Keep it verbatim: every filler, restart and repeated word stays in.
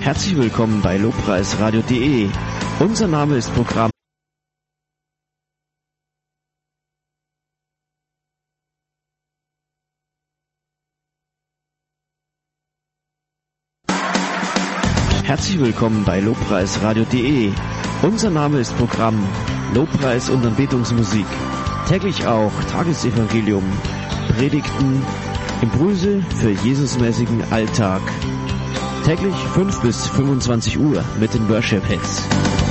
Herzlich willkommen bei lobpreisradio punkt de. Unser Name ist Programm. Herzlich willkommen bei lobpreisradio punkt de. Unser Name ist Programm Lobpreis und Anbetungsmusik. Täglich auch Tagesevangelium, Predigten, Impulse für Jesusmäßigen Alltag. Täglich fünf bis fünfundzwanzig Uhr mit den Worship Hits.